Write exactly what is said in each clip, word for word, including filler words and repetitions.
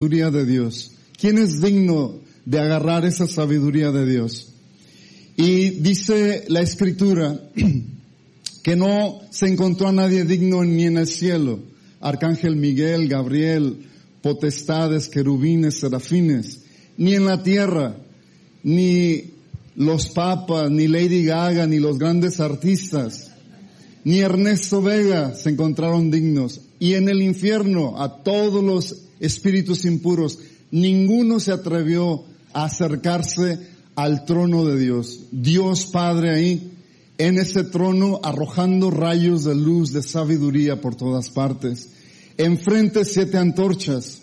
sabiduría de Dios. ¿Quién es digno de agarrar esa sabiduría de Dios? Y dice la Escritura que no se encontró a nadie digno ni en el cielo. Arcángel Miguel, Gabriel, potestades, querubines, serafines, ni en la tierra, ni los papas, ni Lady Gaga, ni los grandes artistas, ni Ernesto Vega se encontraron dignos. Y en el infierno, a todos los espíritus impuros, ninguno se atrevió a acercarse al trono de Dios. Dios Padre ahí, en ese trono, arrojando rayos de luz, de sabiduría por todas partes. Enfrente siete antorchas.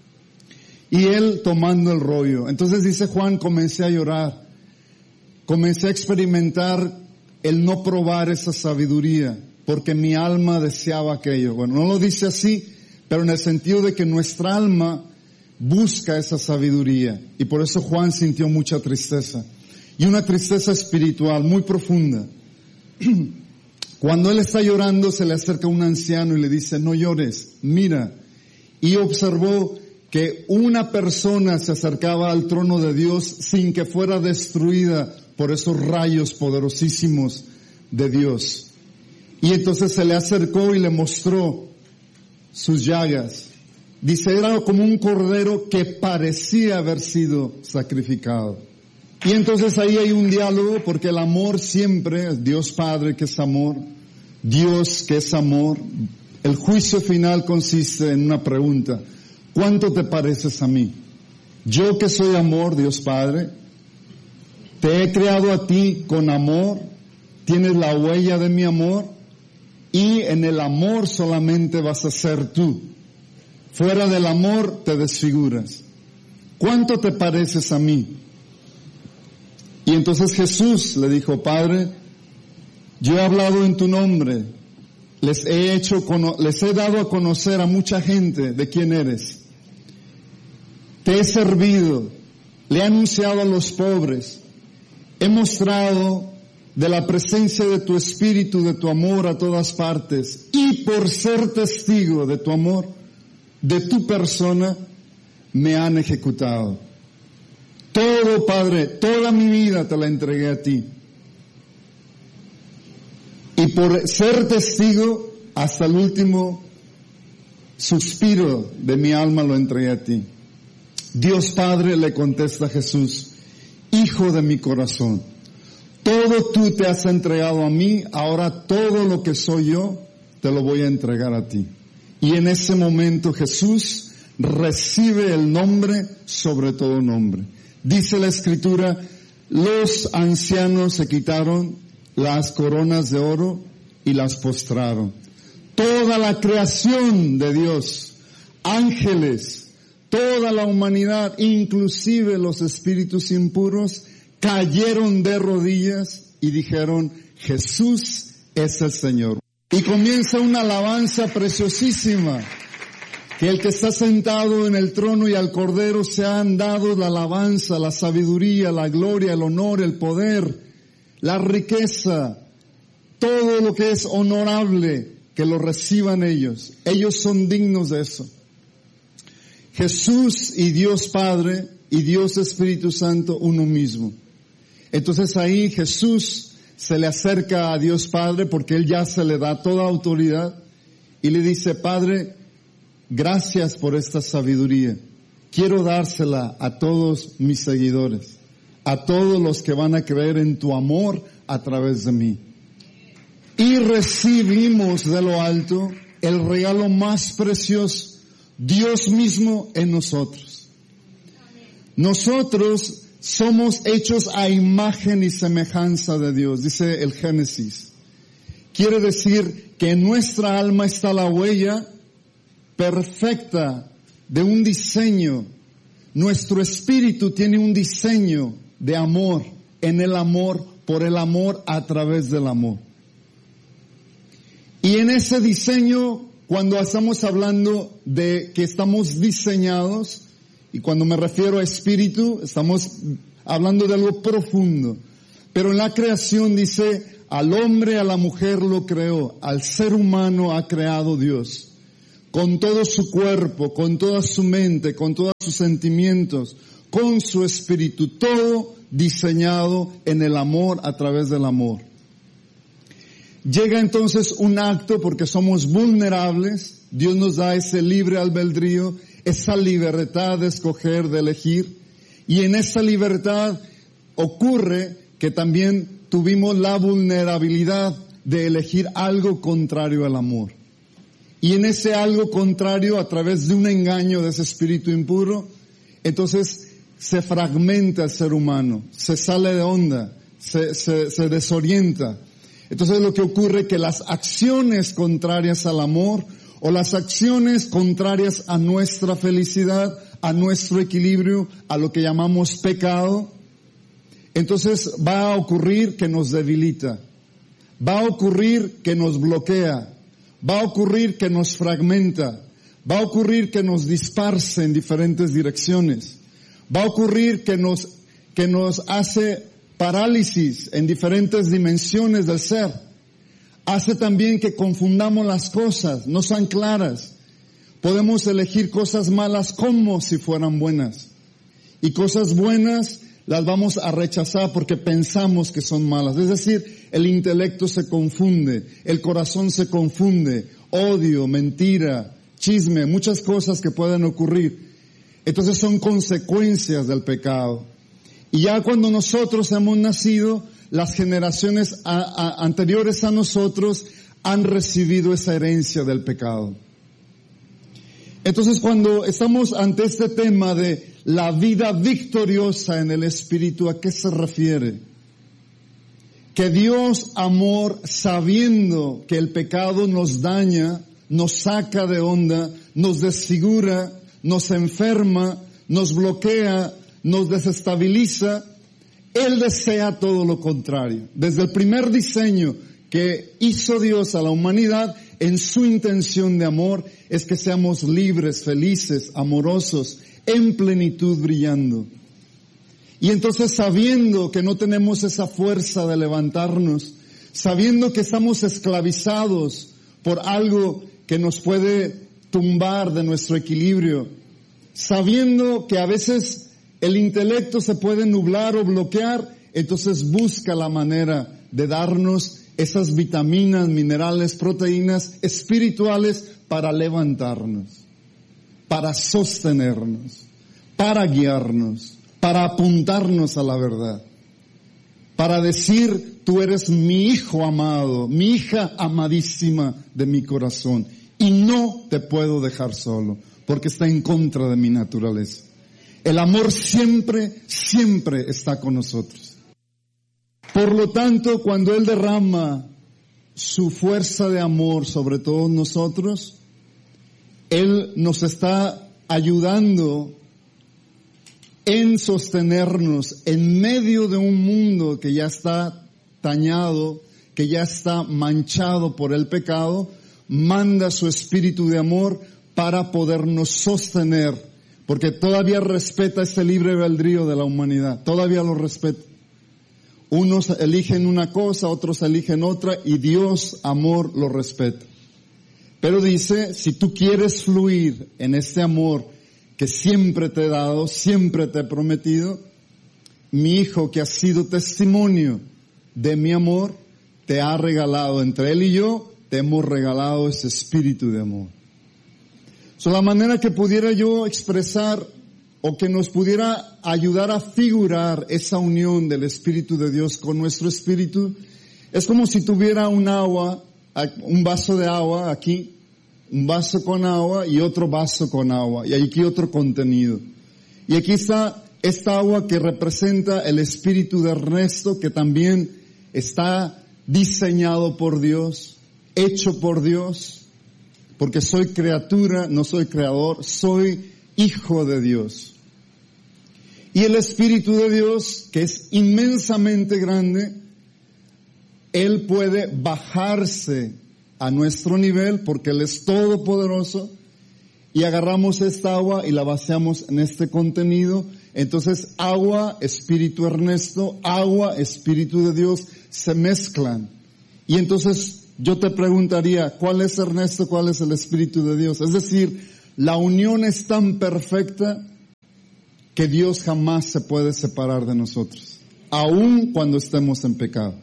Y él tomando el rollo. Entonces dice Juan, comencé a llorar. Comencé a experimentar el no probar esa sabiduría, porque mi alma deseaba aquello. Bueno, no lo dice así, pero en el sentido de que nuestra alma busca esa sabiduría. Y por eso Juan sintió mucha tristeza. Y una tristeza espiritual muy profunda. Cuando él está llorando, se le acerca un anciano y le dice, no llores, mira. Y observó que una persona se acercaba al trono de Dios sin que fuera destruida por esos rayos poderosísimos de Dios. Y entonces se le acercó y le mostró sus llagas. Dice, era como un cordero que parecía haber sido sacrificado. Y entonces ahí hay un diálogo, porque el amor siempre, Dios Padre que es amor, Dios que es amor. El juicio final consiste en una pregunta: ¿cuánto te pareces a mí? Yo que soy amor, Dios Padre, te he creado a ti con amor, tienes la huella de mi amor, y en el amor solamente vas a ser tú. Fuera del amor te desfiguras. ¿Cuánto te pareces a mí? Y entonces Jesús le dijo, Padre, yo he hablado en tu nombre, les he hecho, les he dado a conocer a mucha gente de quién eres. Te he servido, le he anunciado a los pobres, he mostrado de la presencia de tu espíritu, de tu amor a todas partes, y por ser testigo de tu amor, de tu persona, me han ejecutado. Todo, Padre, toda mi vida te la entregué a ti. Y por ser testigo, hasta el último suspiro de mi alma lo entregué a ti. Dios Padre le contesta a Jesús, Hijo de mi corazón, todo tú te has entregado a mí, ahora todo lo que soy yo te lo voy a entregar a ti. Y en ese momento Jesús recibe el nombre sobre todo nombre. Dice la Escritura, los ancianos se quitaron las coronas de oro y las postraron. Toda la creación de Dios, ángeles, toda la humanidad, inclusive los espíritus impuros, cayeron de rodillas y dijeron, Jesús es el Señor. Y comienza una alabanza preciosísima, que el que está sentado en el trono y al Cordero se han dado la alabanza, la sabiduría, la gloria, el honor, el poder, la riqueza, todo lo que es honorable, que lo reciban ellos. Ellos son dignos de eso. Jesús y Dios Padre y Dios Espíritu Santo uno mismo. Entonces ahí Jesús se le acerca a Dios Padre porque Él ya se le da toda autoridad y le dice, Padre, gracias por esta sabiduría. Quiero dársela a todos mis seguidores, a todos los que van a creer en tu amor a través de mí. Y recibimos de lo alto el regalo más precioso, Dios mismo en nosotros. Nosotros somos hechos a imagen y semejanza de Dios, dice el Génesis. Quiere decir que en nuestra alma está la huella perfecta de un diseño. Nuestro espíritu tiene un diseño de amor, en el amor, por el amor, a través del amor. Y en ese diseño, cuando estamos hablando de que estamos diseñados, y cuando me refiero a espíritu, estamos hablando de algo profundo. Pero en la creación dice, al hombre, a la mujer lo creó, al ser humano ha creado Dios. con todo su cuerpo, con toda su mente, con todos sus sentimientos, con su espíritu, todo diseñado en el amor, a través del amor. Llega entonces un acto, porque somos vulnerables, Dios nos da ese libre albedrío, esa libertad de escoger, de elegir, y en esa libertad ocurre que también tuvimos la vulnerabilidad de elegir algo contrario al amor. Y en ese algo contrario, a través de un engaño de ese espíritu impuro, entonces se fragmenta el ser humano, se sale de onda, se, se, se desorienta. Entonces lo que ocurre es que las acciones contrarias al amor, o las acciones contrarias a nuestra felicidad, a nuestro equilibrio, a lo que llamamos pecado, entonces va a ocurrir que nos debilita, va a ocurrir que nos bloquea, va a ocurrir que nos fragmenta, va a ocurrir que nos dispersa en diferentes direcciones, va a ocurrir que nos, que nos hace parálisis en diferentes dimensiones del ser. Hace también que confundamos las cosas, no son claras. Podemos elegir cosas malas como si fueran buenas. Y cosas buenas las vamos a rechazar porque pensamos que son malas. Es decir, el intelecto se confunde, el corazón se confunde, odio, mentira, chisme, muchas cosas que pueden ocurrir. Entonces son consecuencias del pecado. Y ya cuando nosotros hemos nacido, las generaciones a, a, anteriores a nosotros han recibido esa herencia del pecado. Entonces cuando estamos ante este tema de la vida victoriosa en el Espíritu, ¿a qué se refiere? Que Dios, amor, sabiendo que el pecado nos daña, nos saca de onda, nos desfigura, nos enferma, nos bloquea, nos desestabiliza, Él desea todo lo contrario. Desde el primer diseño que hizo Dios a la humanidad, en su intención de amor, es que seamos libres, felices, amorosos, en plenitud brillando. Y entonces, sabiendo que no tenemos esa fuerza de levantarnos, sabiendo que estamos esclavizados por algo que nos puede tumbar de nuestro equilibrio, sabiendo que a veces el intelecto se puede nublar o bloquear, entonces busca la manera de darnos esas vitaminas, minerales, proteínas espirituales para levantarnos, para sostenernos, para guiarnos, para apuntarnos a la verdad, para decir, tú eres mi hijo amado, mi hija amadísima de mi corazón, y no te puedo dejar solo, porque está en contra de mi naturaleza. El amor siempre, siempre está con nosotros. Por lo tanto, cuando Él derrama su fuerza de amor sobre todos nosotros, Él nos está ayudando en sostenernos en medio de un mundo que ya está dañado, que ya está manchado por el pecado. Manda su espíritu de amor para podernos sostener, porque todavía respeta ese libre albedrío de la humanidad, todavía lo respeta. Unos eligen una cosa, otros eligen otra, y Dios, amor, lo respeta. Pero dice, si tú quieres fluir en este amor que siempre te he dado, siempre te he prometido, mi hijo que ha sido testimonio de mi amor, te ha regalado, entre él y yo, te hemos regalado ese espíritu de amor. So, la manera que pudiera yo expresar o que nos pudiera ayudar a figurar esa unión del Espíritu de Dios con nuestro espíritu, es como si tuviera un agua, un vaso de agua aquí, un vaso con agua y otro vaso con agua, y aquí otro contenido. Y aquí está esta agua que representa el espíritu de Ernesto, que también está diseñado por Dios, hecho por Dios, porque soy criatura, no soy creador, soy hijo de Dios. Y el Espíritu de Dios, que es inmensamente grande, Él puede bajarse a nuestro nivel porque Él es todopoderoso, y agarramos esta agua y la vaciamos en este contenido. Entonces agua, Espíritu Ernesto, agua, Espíritu de Dios se mezclan. Y entonces yo te preguntaría, ¿cuál es Ernesto? ¿Cuál es el Espíritu de Dios? Es decir, la unión es tan perfecta que Dios jamás se puede separar de nosotros, aun cuando estemos en pecado.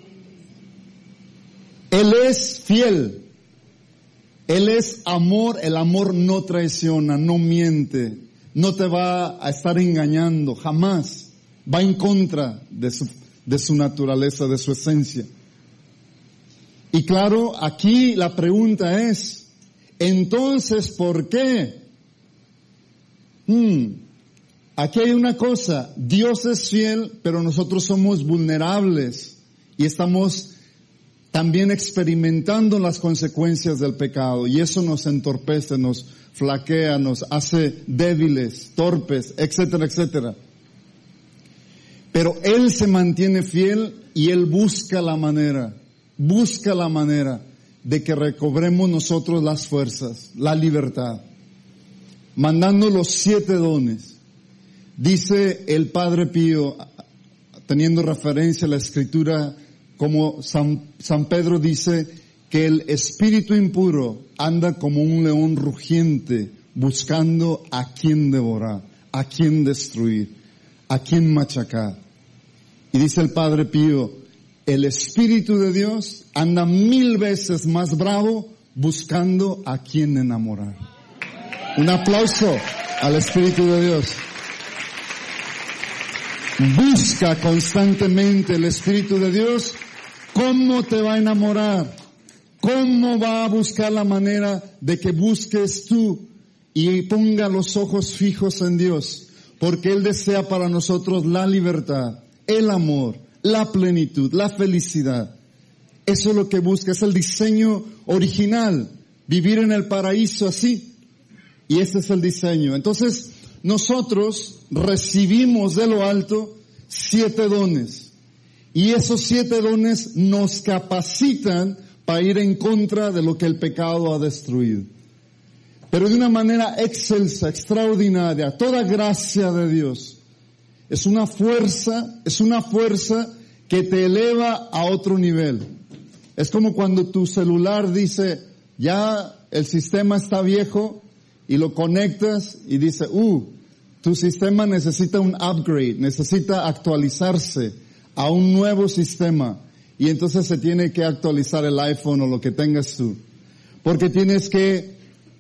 Él es fiel. Él es amor. El amor no traiciona, no miente, no te va a estar engañando, jamás. Va en contra de su, de su naturaleza, de su esencia. Y claro, aquí la pregunta es, entonces, ¿por qué? Hmm, aquí hay una cosa, Dios es fiel, pero nosotros somos vulnerables y estamos también experimentando las consecuencias del pecado, y eso nos entorpece, nos flaquea, nos hace débiles, torpes, etcétera, etcétera. Pero Él se mantiene fiel y Él busca la manera, busca la manera de que recobremos nosotros las fuerzas, la libertad, mandando los siete dones. Dice el Padre Pío, teniendo referencia a la Escritura, como San, San Pedro dice que el espíritu impuro anda como un león rugiente buscando a quien devorar, a quien destruir, a quien machacar. Y dice el Padre Pío, el Espíritu de Dios anda mil veces más bravo buscando a quien enamorar. Un aplauso al Espíritu de Dios. Busca constantemente el Espíritu de Dios. ¿Cómo te va a enamorar? ¿Cómo va a buscar la manera de que busques tú y ponga los ojos fijos en Dios? Porque Él desea para nosotros la libertad, el amor, la plenitud, la felicidad. Eso es lo que busca, es el diseño original, vivir en el paraíso así. Y ese es el diseño. Entonces, nosotros recibimos de lo alto siete dones. Y esos siete dones nos capacitan para ir en contra de lo que el pecado ha destruido. Pero de una manera excelsa, extraordinaria, toda gracia de Dios. Es una fuerza, es una fuerza que te eleva a otro nivel. Es como cuando tu celular dice, ya el sistema está viejo, y lo conectas y dice, uh, tu sistema necesita un upgrade, necesita actualizarse a un nuevo sistema, y entonces se tiene que actualizar el iPhone o lo que tengas tú, porque tienes que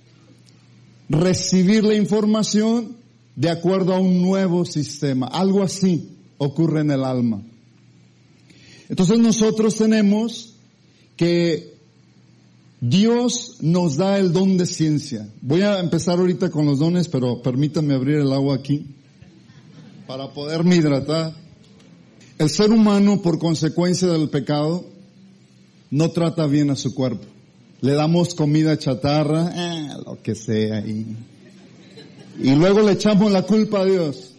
recibir la información de acuerdo a un nuevo sistema. Algo así ocurre en el alma. Entonces nosotros tenemos que Dios nos da el don de ciencia. Voy a empezar ahorita con los dones, pero permítanme abrir el agua aquí para poderme hidratar. El ser humano, por consecuencia del pecado, no trata bien a su cuerpo. Le damos comida chatarra, eh, lo que sea, y, y luego le echamos la culpa a Dios.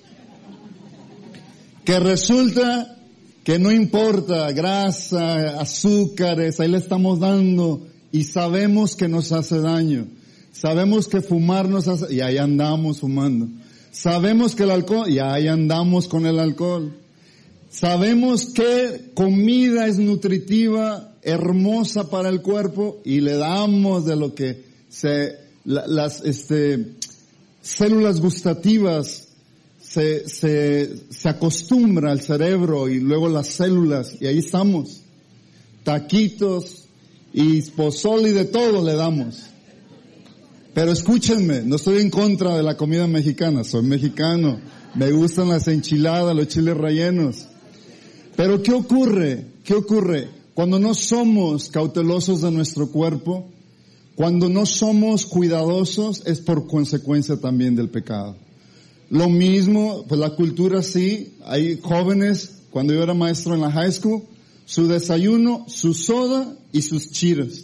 Que resulta que no importa, grasa, azúcares, ahí le estamos dando, y sabemos que nos hace daño. Sabemos que fumar nos hace, y ahí andamos fumando. Sabemos que el alcohol, y ahí andamos con el alcohol. Sabemos que comida es nutritiva, hermosa para el cuerpo, y le damos de lo que se, la, las, este, células gustativas se, se, se acostumbra al cerebro y luego las células, y ahí estamos. Taquitos y pozole y de todo le damos. Pero escúchenme, no estoy en contra de la comida mexicana, soy mexicano, me gustan las enchiladas, los chiles rellenos. Pero ¿qué ocurre? ¿Qué ocurre? Cuando no somos cautelosos de nuestro cuerpo, cuando no somos cuidadosos, es por consecuencia también del pecado. Lo mismo, pues la cultura sí, hay jóvenes, cuando yo era maestro en la high school, su desayuno, su soda y sus chiras.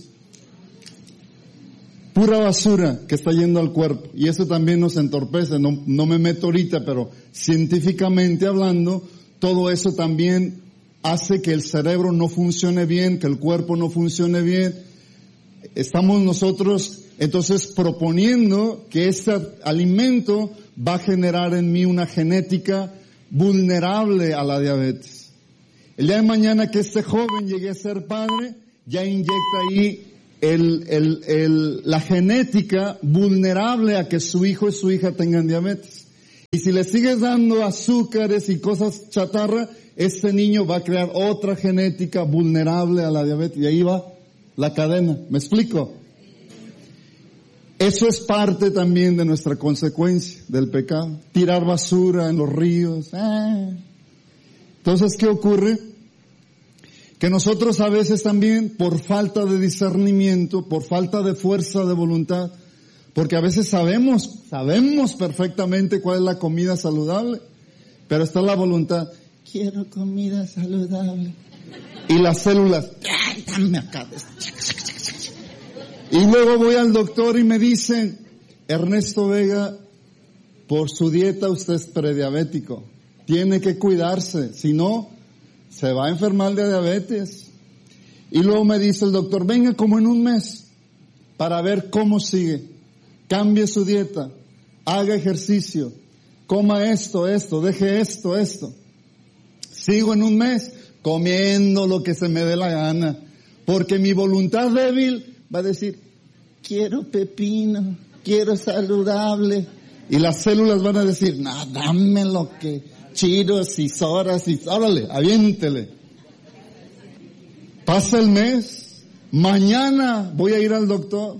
Pura basura que está yendo al cuerpo. Y eso también nos entorpece, no, no me meto ahorita, pero científicamente hablando, todo eso también hace que el cerebro no funcione bien, que el cuerpo no funcione bien. Estamos nosotros entonces proponiendo que este alimento va a generar en mí una genética vulnerable a la diabetes. El día de mañana que este joven llegue a ser padre, ya inyecta ahí el, el, el, la genética vulnerable a que su hijo y su hija tengan diabetes. Y si le sigues dando azúcares y cosas chatarra, ese niño va a crear otra genética vulnerable a la diabetes. Y ahí va la cadena. ¿Me explico? Eso es parte también de nuestra consecuencia del pecado. Tirar basura en los ríos. Ah. Entonces, ¿qué ocurre? Que nosotros a veces también, por falta de discernimiento, por falta de fuerza de voluntad, porque a veces sabemos, sabemos perfectamente cuál es la comida saludable, pero está la voluntad. Quiero comida saludable. Y las células, ¡ay, dame acá! Y luego voy al doctor y me dicen, Ernesto Vega, por su dieta usted es prediabético. Tiene que cuidarse, si no, se va a enfermar de diabetes. Y luego me dice el doctor, venga como en un mes para ver cómo sigue. Cambie su dieta, haga ejercicio, coma esto, esto, deje esto, esto. Sigo en un mes comiendo lo que se me dé la gana, porque mi voluntad débil va a decir, quiero pepino, quiero saludable. Y las células van a decir, no, dame lo que, chiros y soras y, órale, aviéntele. Pasa el mes, mañana voy a ir al doctor.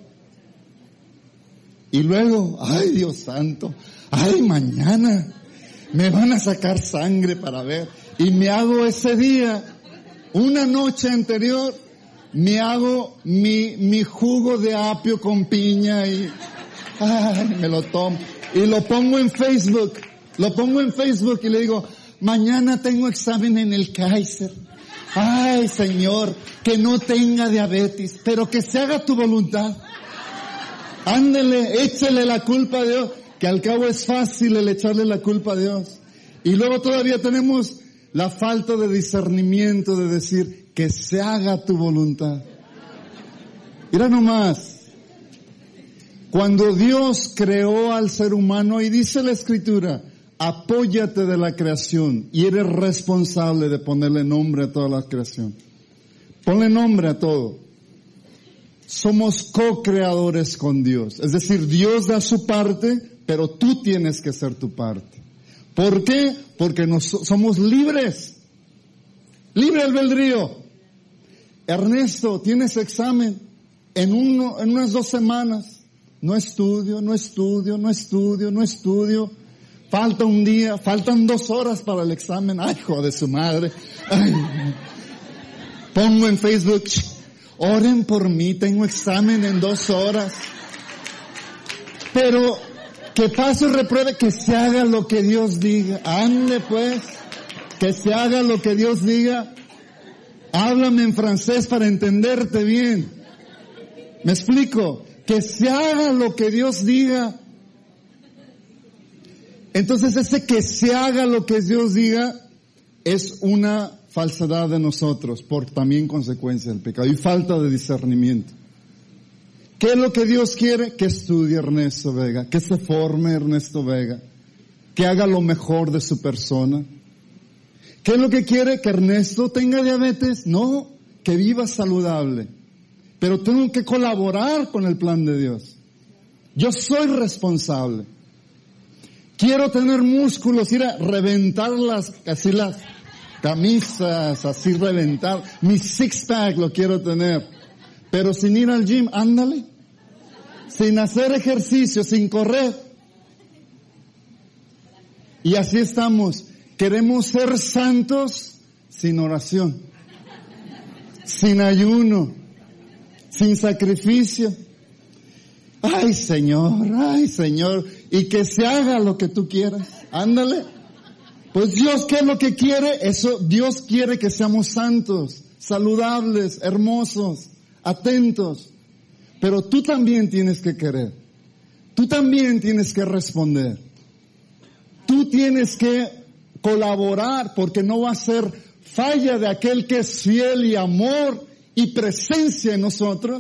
Y luego, ay Dios santo, ay mañana me van a sacar sangre para ver. Y me hago ese día, una noche anterior, me hago mi, mi jugo de apio con piña y, ay, me lo tomo. Y lo pongo en Facebook, lo pongo en Facebook y le digo, mañana tengo examen en el Kaiser. Ay Señor, que no tenga diabetes, pero que se haga tu voluntad. Ándele, échele la culpa a Dios, que al cabo es fácil el echarle la culpa a Dios. Y luego todavía tenemos la falta de discernimiento de decir que se haga tu voluntad. Mira nomás, cuando Dios creó al ser humano, y dice la Escritura, apóyate de la creación y eres responsable de ponerle nombre a toda la creación. Ponle nombre a todo. Somos co-creadores con Dios. Es decir, Dios da su parte, pero tú tienes que hacer tu parte. ¿Por qué? Porque nos, somos libres. Libre albedrío. Ernesto, tienes examen en, uno, en unas dos semanas. No estudio, no estudio, no estudio, no estudio. Falta un día, faltan dos horas para el examen. Ay, hijo de su madre. Ay. Pongo en Facebook, oren por mí, tengo examen en dos horas. Pero que pase y repruebe, que se haga lo que Dios diga. Ande pues, que se haga lo que Dios diga. Háblame en francés para entenderte bien. ¿Me explico? Que se haga lo que Dios diga. Entonces ese que se haga lo que Dios diga es una falsedad de nosotros, por también consecuencia del pecado y falta de discernimiento. ¿Qué es lo que Dios quiere? Que estudie Ernesto Vega, que se forme Ernesto Vega, que haga lo mejor de su persona. ¿Qué es lo que quiere? ¿Que Ernesto tenga diabetes? No, que viva saludable. Pero tengo que colaborar con el plan de Dios. Yo soy responsable. Quiero tener músculos, ir a reventar las, así las camisas, así reventar. Mi six pack lo quiero tener. Pero sin ir al gym, ándale. Sin hacer ejercicio, sin correr. Y así estamos. Queremos ser santos sin oración, sin ayuno, sin sacrificio. Ay Señor, ay Señor, y que se haga lo que tú quieras. Ándale. Pues Dios, ¿qué es lo que quiere? Eso, Dios quiere que seamos santos, saludables, hermosos, atentos. Pero tú también tienes que querer. Tú también tienes que responder. Tú tienes que colaborar, porque no va a ser falla de aquel que es fiel y amor y presencia en nosotros,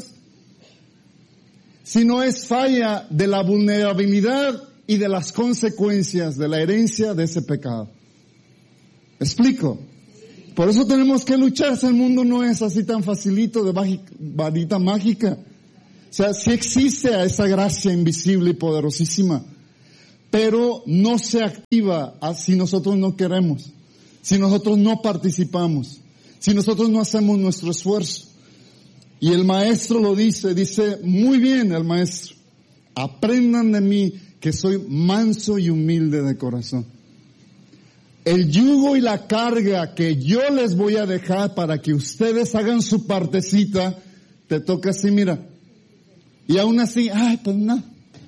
sino es falla de la vulnerabilidad y de las consecuencias de la herencia de ese pecado. ¿Me explico? Por eso tenemos que luchar. El mundo no es así tan facilito de varita mágica. O sea, sí existe esa gracia invisible y poderosísima, pero no se activa si nosotros no queremos, si nosotros no participamos, si nosotros no hacemos nuestro esfuerzo. Y el maestro lo dice, dice muy bien el maestro: aprendan de mí que soy manso y humilde de corazón. El yugo y la carga que yo les voy a dejar para que ustedes hagan su partecita, te toca así, mira. Y aún así, ay, pues no.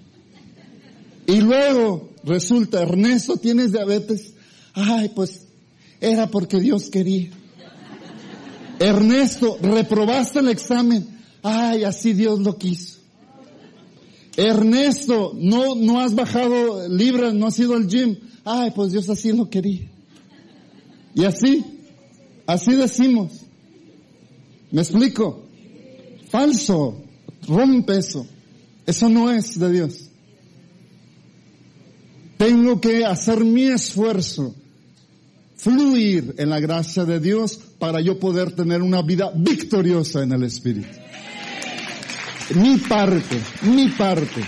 Y luego resulta, Ernesto, ¿tienes diabetes? Ay, pues era porque Dios quería. Ernesto, reprobaste el examen. Ay, así Dios lo quiso. Ernesto, no, no has bajado libras, no has ido al gym. Ay, pues Dios así lo quería. Y así, así decimos. ¿Me explico? Falso. Rompe eso. Eso no es de Dios. Tengo que hacer mi esfuerzo, fluir en la gracia de Dios para yo poder tener una vida victoriosa en el Espíritu. Mi parte, mi parte.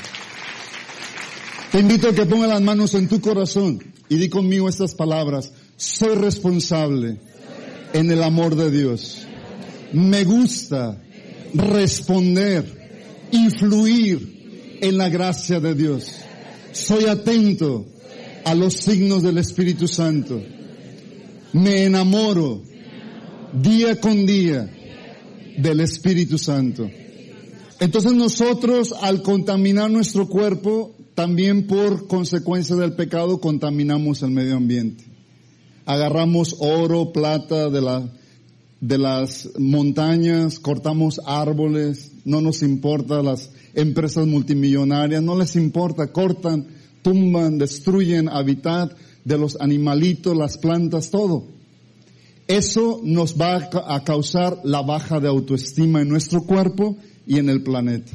Te invito a que pongas las manos en tu corazón y di conmigo estas palabras: soy responsable en el amor de Dios. Me gusta responder y fluir en la gracia de Dios. Soy atento a los signos del Espíritu Santo. Me enamoro día con día del Espíritu Santo. Entonces nosotros, al contaminar nuestro cuerpo, también por consecuencia del pecado contaminamos el medio ambiente. Agarramos oro, plata de la, de las montañas, cortamos árboles, no nos importa. Las empresas multimillonarias no les importa, cortan, tumban, destruyen hábitat de los animalitos, las plantas, todo. Eso nos va a causar la baja de autoestima en nuestro cuerpo y en el planeta.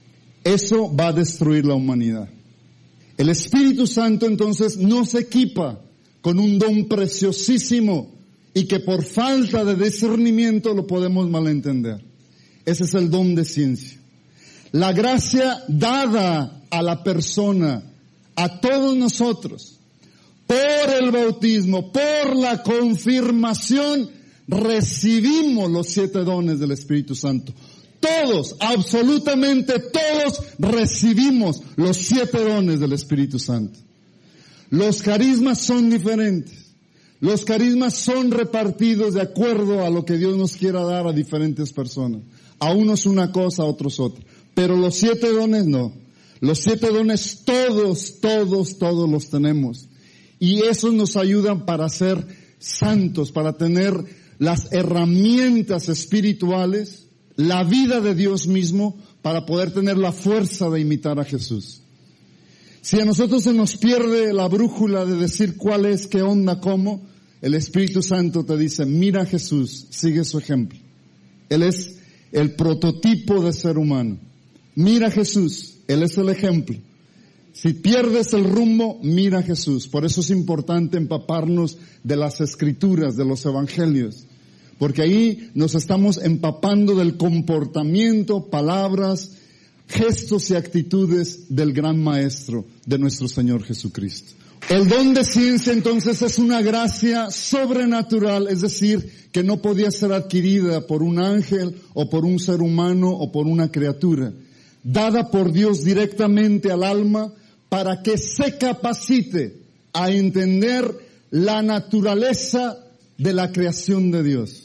Eso va a destruir la humanidad. El Espíritu Santo entonces nos equipa con un don preciosísimo y que por falta de discernimiento lo podemos malentender. Ese es el don de ciencia. La gracia dada a la persona, a todos nosotros, por el bautismo, por la confirmación, recibimos los siete dones del Espíritu Santo. Todos, absolutamente todos, recibimos los siete dones del Espíritu Santo. Los carismas son diferentes. Los carismas son repartidos de acuerdo a lo que Dios nos quiera dar a diferentes personas. A unos una cosa, a otros otra. Pero los siete dones no. Los siete dones todos, todos, todos los tenemos. Y esos nos ayudan para ser santos, para tener las herramientas espirituales, la vida de Dios mismo, para poder tener la fuerza de imitar a Jesús. Si a nosotros se nos pierde la brújula de decir cuál es, qué onda, cómo, el Espíritu Santo te dice: mira a Jesús, sigue su ejemplo. Él es el prototipo de ser humano. Mira a Jesús, Él es el ejemplo. Si pierdes el rumbo, mira a Jesús. Por eso es importante empaparnos de las Escrituras, de los Evangelios. Porque ahí nos estamos empapando del comportamiento, palabras, gestos y actitudes del gran Maestro, de nuestro Señor Jesucristo. El don de ciencia entonces es una gracia sobrenatural, es decir, que no podía ser adquirida por un ángel o por un ser humano o por una criatura, dada por Dios directamente al alma para que se capacite a entender la naturaleza de la creación de Dios.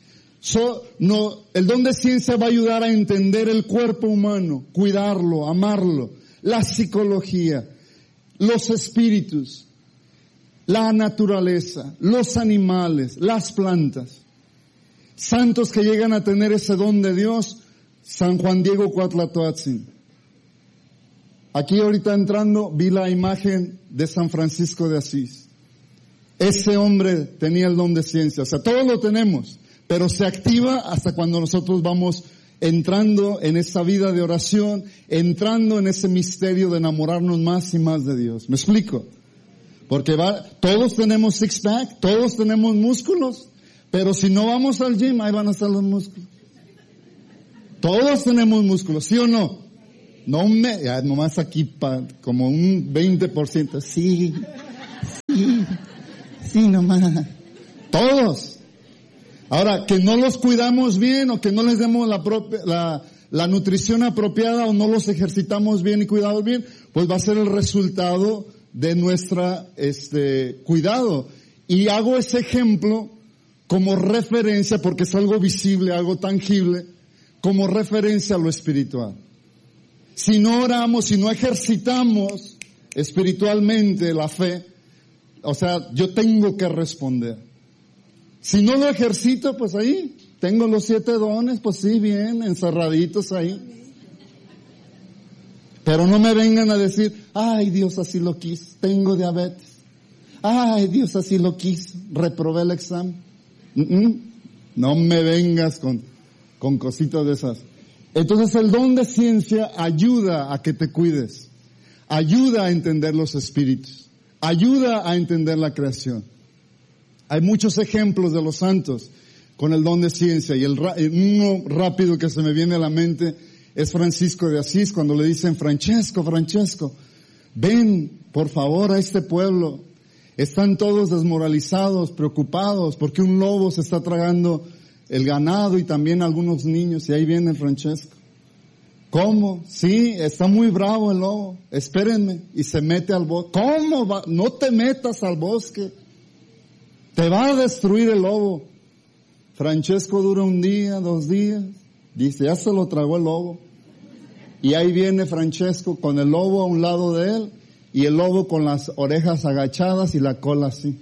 So, no, el don de ciencia va a ayudar a entender el cuerpo humano, cuidarlo, amarlo, la psicología, los espíritus, la naturaleza, los animales, las plantas. Santos que llegan a tener ese don de Dios, San Juan Diego Cuauhtlatoatzin. Aquí ahorita entrando vi la imagen de San Francisco de Asís. Ese hombre tenía el don de ciencia, o sea, todos lo tenemos, pero se activa hasta cuando nosotros vamos entrando en esa vida de oración, entrando en ese misterio de enamorarnos más y más de Dios. ¿Me explico? Porque va, todos tenemos six-pack, todos tenemos músculos, Pero si no vamos al gym, ahí van a estar los músculos. Todos tenemos músculos, ¿sí o no? No me, ya nomás aquí pa, como un veinte por ciento. Sí, sí, sí nomás. Todos. Ahora, que no los cuidamos bien o que no les demos la, propia, la, la nutrición apropiada o no los ejercitamos bien y cuidamos bien, pues va a ser el resultado de nuestra este cuidado. Y hago ese ejemplo como referencia, porque es algo visible, algo tangible, como referencia a lo espiritual. Si no oramos, si no ejercitamos espiritualmente la fe, o sea, yo tengo que responder. Si no lo ejercito, pues ahí, tengo los siete dones, pues sí, bien, encerraditos ahí. Pero no me vengan a decir, ay, Dios así lo quiso, tengo diabetes. Ay, Dios así lo quiso, reprobé el examen. Mm-mm. No me vengas con, con cositas de esas. Entonces el don de ciencia ayuda a que te cuides, ayuda a entender los espíritus, ayuda a entender la creación. Hay muchos ejemplos de los santos con el don de ciencia, y el uno rápido que se me viene a la mente es Francisco de Asís, cuando le dicen, Francesco, Francesco, ven por favor a este pueblo. Están todos desmoralizados, preocupados, porque un lobo se está tragando el ganado y también algunos niños, y ahí viene Francesco. ¿Cómo? Sí, está muy bravo el lobo, espérenme, y se mete al bosque. ¿Cómo va? No te metas al bosque, te va a destruir el lobo. Francesco dura un día, dos días, dice, ya se lo tragó el lobo. Y ahí viene Francesco con el lobo a un lado de él, y el lobo con las orejas agachadas y la cola así.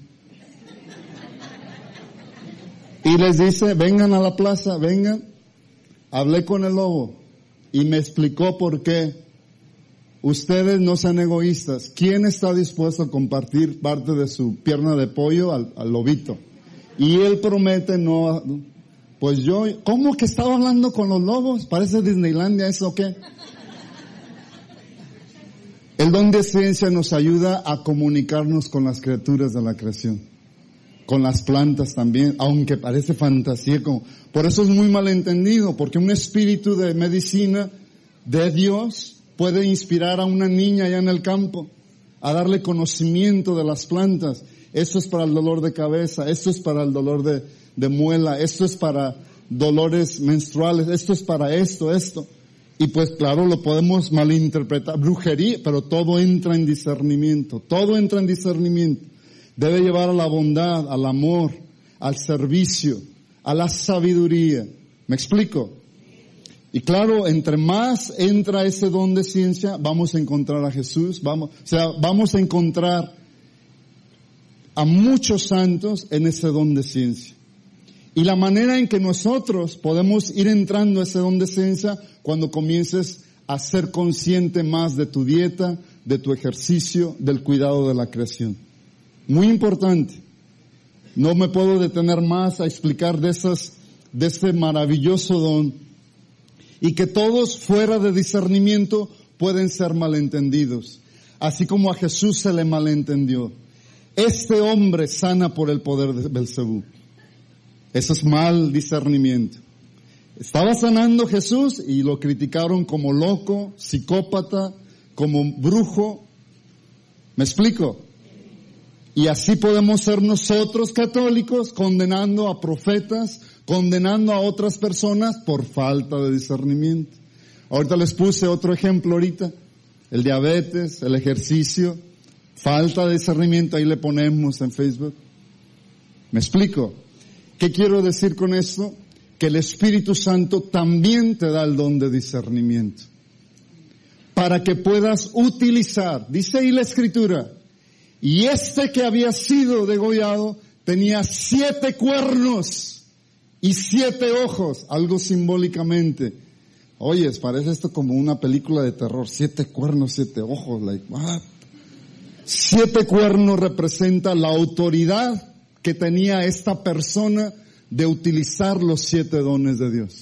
Y les dice, vengan a la plaza, vengan. Hablé con el lobo y me explicó por qué. Ustedes no sean egoístas. ¿Quién está dispuesto a compartir parte de su pierna de pollo al, al lobito? Y él promete no. Pues yo, ¿cómo que estaba hablando con los lobos? ¿Parece Disneylandia eso o qué? El don de ciencia nos ayuda a comunicarnos con las criaturas de la creación, con las plantas también, aunque parece fantasía. Como, por eso es muy malentendido, porque un espíritu de medicina de Dios puede inspirar a una niña allá en el campo, a darle conocimiento de las plantas. Esto es para el dolor de cabeza, esto es para el dolor de, de muela, esto es para dolores menstruales, esto es para esto, esto. Y pues claro, lo podemos malinterpretar, brujería, pero todo entra en discernimiento, todo entra en discernimiento. Debe llevar a la bondad, al amor, al servicio, a la sabiduría. ¿Me explico? Y claro, entre más entra ese don de ciencia, vamos a encontrar a Jesús, vamos, o sea, vamos a encontrar a muchos santos en ese don de ciencia. Y la manera en que nosotros podemos ir entrando a ese don de ciencia, cuando comiences a ser consciente más de tu dieta, de tu ejercicio, del cuidado de la creación. Muy importante. No me puedo detener más a explicar de esas, de este maravilloso don, y que todos fuera de discernimiento pueden ser malentendidos, así como a Jesús se le malentendió. Este hombre sana por el poder de Belcebú. Eso es mal discernimiento. Estaba sanando Jesús y lo criticaron como loco, psicópata, como brujo. ¿Me explico? Y así podemos ser nosotros católicos condenando a profetas, condenando a otras personas por falta de discernimiento. Ahorita les puse otro ejemplo ahorita, el diabetes, el ejercicio, falta de discernimiento, ahí le ponemos en Facebook. ¿Me explico? ¿Qué quiero decir con esto? Que el Espíritu Santo también te da el don de discernimiento, para que puedas utilizar, dice ahí la Escritura, y este que había sido degollado tenía siete cuernos y siete ojos, algo simbólicamente. Oye, parece esto como una película de terror, siete cuernos, siete ojos, like, what? Siete cuernos representa la autoridad que tenía esta persona de utilizar los siete dones de Dios.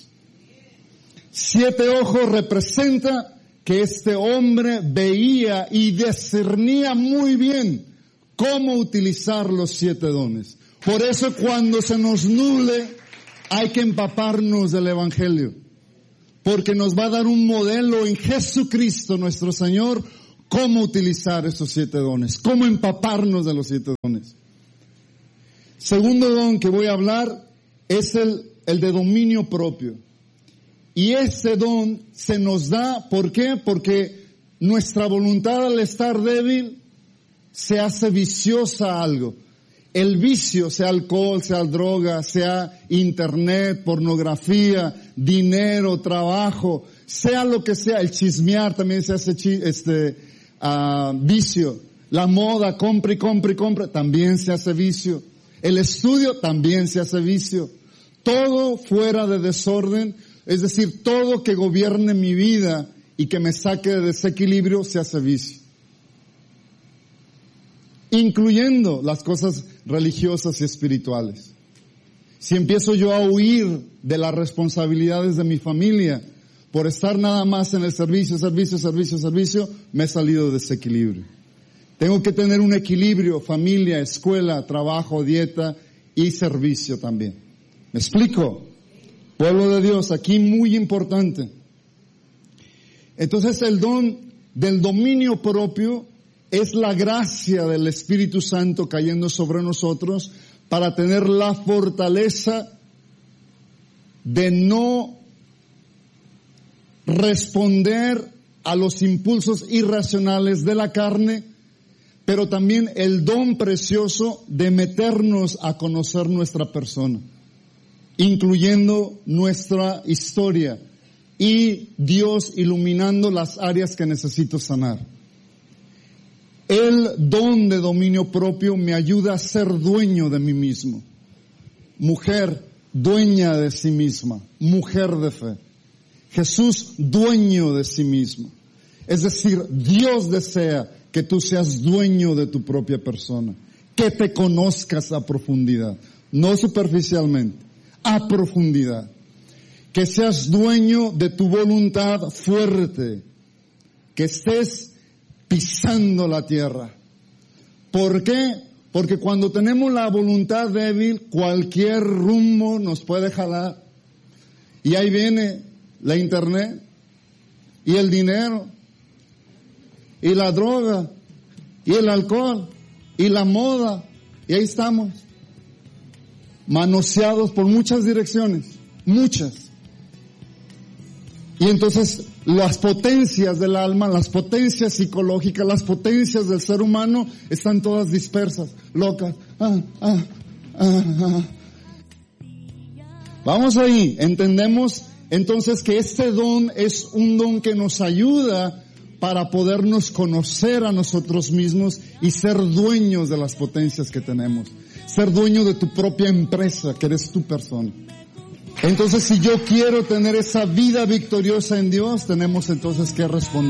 Siete ojos representa que este hombre veía y discernía muy bien cómo utilizar los siete dones. Por eso cuando se nos nuble, hay que empaparnos del Evangelio. Porque nos va a dar un modelo en Jesucristo nuestro Señor, cómo utilizar esos siete dones, cómo empaparnos de los siete dones. Segundo don que voy a hablar es el, el de dominio propio. Y ese don se nos da, ¿por qué? Porque nuestra voluntad al estar débil se hace viciosa a algo. El vicio, sea alcohol, sea droga, sea internet, pornografía, dinero, trabajo, sea lo que sea, el chismear también se hace chi, este uh, vicio. La moda, compra y compra y compra, también se hace vicio. El estudio también se hace vicio. Todo fuera de desorden, es decir, todo que gobierne mi vida y que me saque de desequilibrio se hace vicio. Incluyendo las cosas religiosas y espirituales. Si empiezo yo a huir de las responsabilidades de mi familia por estar nada más en el servicio, servicio, servicio, servicio, me he salido de desequilibrio. Tengo que tener un equilibrio, familia, escuela, trabajo, dieta y servicio también. ¿Me explico? Pueblo de Dios, aquí muy importante. Entonces el don del dominio propio es la gracia del Espíritu Santo cayendo sobre nosotros para tener la fortaleza de no responder a los impulsos irracionales de la carne, pero también el don precioso de meternos a conocer nuestra persona, incluyendo nuestra historia y Dios iluminando las áreas que necesito sanar. El don de dominio propio me ayuda a ser dueño de mí mismo. Mujer, dueña de sí misma, mujer de fe. Jesús, dueño de sí mismo. Es decir, Dios desea que tú seas dueño de tu propia persona, que te conozcas a profundidad, no superficialmente, a profundidad. Que seas dueño de tu voluntad fuerte, que estés pisando la tierra. ¿Por qué? Porque cuando tenemos la voluntad débil, cualquier rumbo nos puede jalar. Y ahí viene la internet, y el dinero, y la droga, y el alcohol, y la moda, y ahí estamos, manoseados por muchas direcciones, muchas. Y entonces las potencias del alma, las potencias psicológicas, las potencias del ser humano están todas dispersas, locas. Ah, ah, ah, ah. Vamos ahí, entendemos entonces que este don es un don que nos ayuda para podernos conocer a nosotros mismos y ser dueños de las potencias que tenemos. Ser dueño de tu propia empresa, que eres tu persona. Entonces, si yo quiero tener esa vida victoriosa en Dios, tenemos entonces que responder.